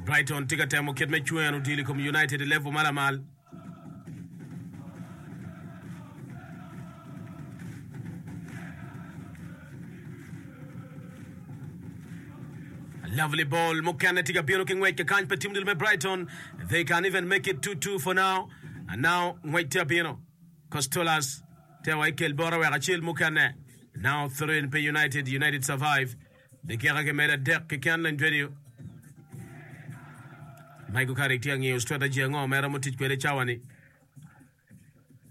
Brighton tika temo ket me chuen udili kom United level malamal. Lovely ball. Mukana tika biro king wait can't put team me Brighton. They can even make it 2-2 for now. And now wait tia Costolas tewa ikel bora wa achil Mukana. Now through in United survive. The kera made a deck can land video. Michael Carrick tiangi strategy ngo mera mutit kwele chawani.